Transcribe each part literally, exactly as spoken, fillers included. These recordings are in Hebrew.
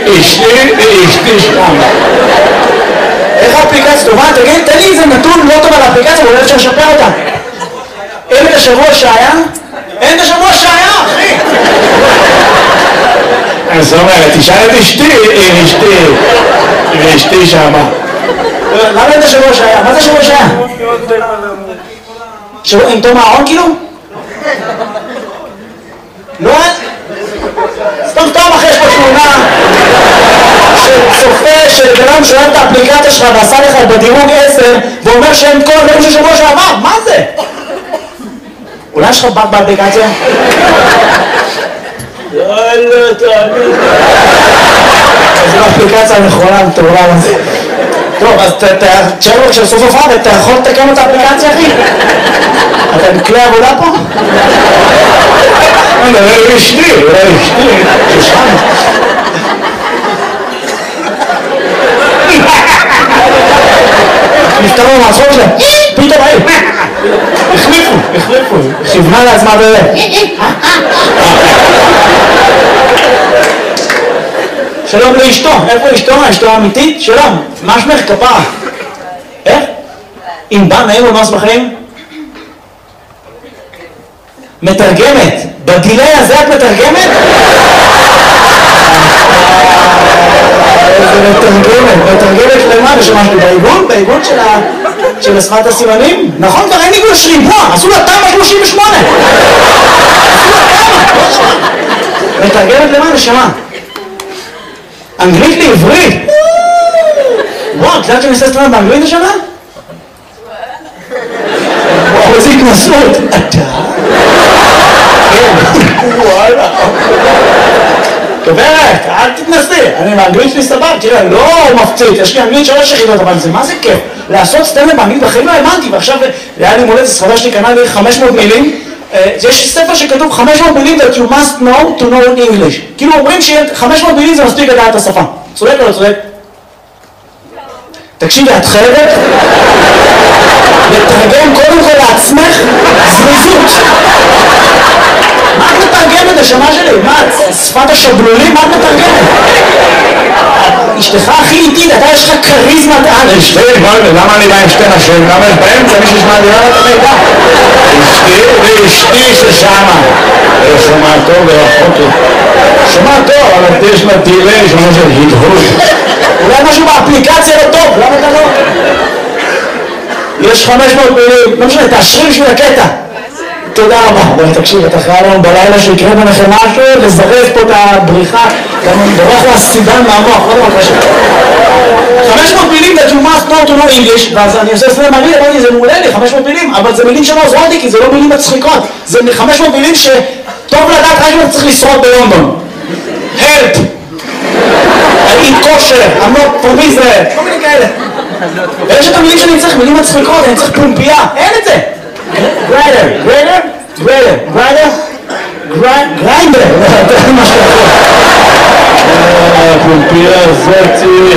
אשתי, אשתי שם. איך האפליקציה טובה? תגיד, תן לי איזה נתון לא טוב על האפליקציה, ואולי אפשר לשפר אותה. אין את השבוע שהיה? אין את השבוע שהיה, אחי! אז אומרת, תשאל את אשתי, אם אשתי, אם אשתי שמה. למה אין את השבוע שהיה? מה זה השבוע שהיה? שבוע עם תום הארון כאילו? לא אין? סתם סתם אחרי יש פה תמונה של צופה של גלם שואל את האפליקציה שלך ועשה לך בדירוג עשר ואומר שאין כל הדברים של שבוע שעבר, מה זה? אולי יש לך בק באפליקציה? יאללה, תאמין. זו האפליקציה הנכונה, תאורה לזה. טוב, אז תשאר לו כשסוף הופעה ואתה יכול לתקן את האפליקציה, אחי? אתה בכלי עבודה פה? אולי אשתי, אולי אשתי. שושן. נפתרו מהצחוק שלהם. פתאום היו. החליפו, החליפו. כיוונה לעצמה באמת. שלום לאשתו. איפה אשתו? אשתו האמיתית? שלום. מה שמך? כפרה. איך? אם בא נעים ומס בחיים? מתרגמת. בדילי הזה את מתרגמת? איזה מתרגמת. מתרגמת למה? לשמשהו בעיגון? בעיגון של השפת הסימנים? נכון, כבר אין עיגון לשריבוע. עשו לה תמ"א שלושים ושמונה. עשו לה תמ"א. מתרגמת למה? נשמה. אנגלית לעברית. וואו, את יודעת שאני עושה סטרנד באנגלית השנה? וואו, איזה התנסות. אתה? וואלה. גברת, אל תתנסי. אני באנגלית שלי סבב, תראה, לא מפציץ. יש לי אנגלית שלוש יחידות, אבל זה מה זה כיף? לעשות סטנדאפ באנגלית בחיים לא האמנתי, ועכשיו היה לי מולדת ספרה שלי, קנה לי חמש מאות מילים. יש ספר שכתוב חמש מאות מילים that you must know to know English. כאילו אומרים ש-חמש מאות מילים זה מספיק לדעת את השפה. צודק או לא צודק? תקשיבי, את חייבת לתרגם קודם כל לעצמך זריזות. מה את מתרגמת השמה שלי? מה, שפת השבלולים? מה את מתרגמת? אשתך הכי איטית, אתה יש לך כריזמת על. אשתי, למה אני בא עם שתי נשים? למה יש באמצע מישהו שמעדירה את המידע? אשתי ואשתי ששמה. שומע טוב ורחוק לי. שומע טוב, אבל יש לה דילי, שומע של הדהוד. אולי משהו באפליקציה לא טוב, למה אתה לא? יש חמש מאות מילים, לא משנה, תאשרי בשביל הקטע. תודה רבה. בואי תקשיב, אתה חייב לנו בלילה שיקרה ביניכם משהו, לזרז פה את הבריחה, גם דורך לו הסידן מהמוח, לא דבר קשה. חמש מאות מילים that you must know to know English, ואז אני עושה סלם מעניין, אמרתי, זה מעולה לי, חמש מאות מילים, אבל זה מילים שלא עוזרות לי, כי זה לא מילים מצחיקות. זה חמש מאות מילים שטוב לדעת רק אם אתה צריך לשרוד בלונדון. help! I eat kosher, I'm not from Israel, כל מיני כאלה. ויש את המילים שאני צריך, מילים מצחיקות, אני צריך פומפייה, אין את זה. גריידר, גריידר, גריידר, גריידר, גריידר, זה מה שאתה יכול. פומפייה זאתי.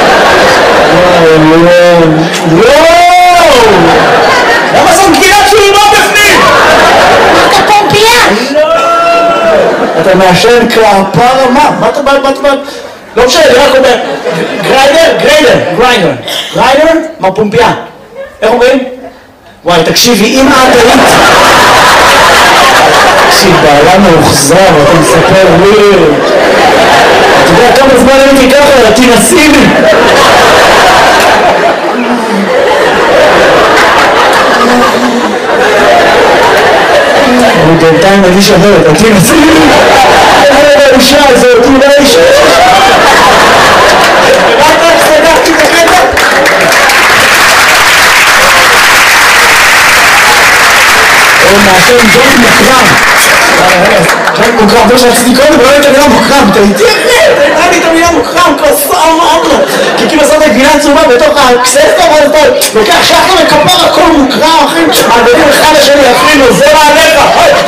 וואו, וואו. למה זו גילת שלי לא בפנים? אתה פומפייה? לא. אתה מעשן כפרה מה? מה אתה בא, מה אתה בא? לא משנה, אני רק אומר, גריידר, גריידר, גריידר, גריידר, מה פומפייה? איך אומרים? וואי, תקשיבי, אם את היית... תקשיב, בעלה מאוחזר, אתה מספר לי... אתה יודע כמה זמן הייתי ככה, תנסי לי! אני בינתיים מגיש אחרת, תנסי לי! איזה האישה הזאת, אולי האישה... רק רק סגרתי בקטע? הוא מעשן ג'ון מוקרם. ג'ון מוקרם, לא שרציתי קודם, ולא הייתה מילה מוקרם. אתה איתי אחרי, אתה הייתה לי את המילה מוקרם, כוסה אמרנו. כי כאילו עשת את גינה צהובה בתוך הקססטה, אבל אתה לוקח שחר וכפר הכל מוקרם, אחי. מעבדים אחד השני, אפילו, זה מעליך.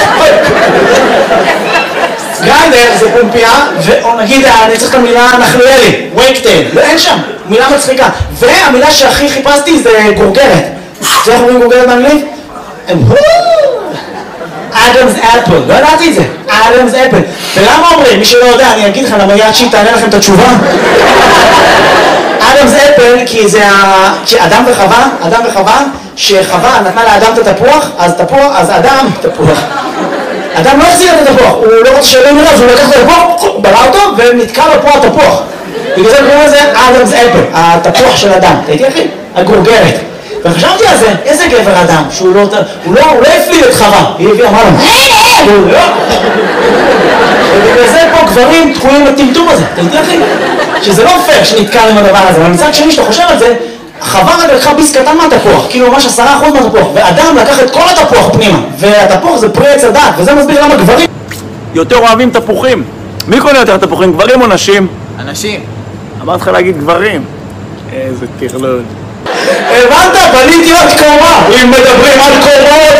גריידר זה פומפייה, או נגיד, אני צריך את המילה נחליאלי, וייקטייל, אין שם, מילה מצחיקה. והמילה שהכי חיפשתי זה גורגרת. זה איך אומרים גורגרת באנגלית? אדמס אפל, לא ידעתי את זה, אדמס אפל. ולמה אומרים? מי שלא יודע, אני אגיד לך, למה יד שיט תענה לכם את התשובה? אדמס אפל, כי זה ה... אדם וחווה, אדם וחווה, שחווה נתנה לאדם את התפוח, אז תפוח, אז אדם, תפוח. אדם לא החזיר את התפוח, הוא לא רוצה שאלה מראה, אז הוא לקח את התפוח, בלע אותו, ונתקע לו פה התפוח. בגלל זה קוראים לזה אדמס אפל, התפוח של אדם. אתה איתי אחי? הגורגרת. וחשבתי על זה, איזה גבר אדם, שהוא לא, הוא לא, הוא לא הפליל את חווה, היא הביאה, אמרה לו, הוא לא. ובגלל זה פה גברים תקועים לטמטום הזה, אתה איתי אחי? שזה לא פייר שנתקע עם הדבר הזה, אבל מצד שני שאתה חושב על זה, חווה רק לקחה ביס קטן מהתפוח, כאילו ממש עשרה אחוז מהתפוח, ואדם לקח את כל התפוח פנימה, והתפוח זה פרי עץ הדעת, וזה מסביר למה גברים יותר אוהבים תפוחים. מי קונה יותר תפוחים, גברים או נשים? אנשים. אמרת לך להגיד גברים. איזה טרלול. הבנת? בניתי עוד קומה. אם מדברים על קומות,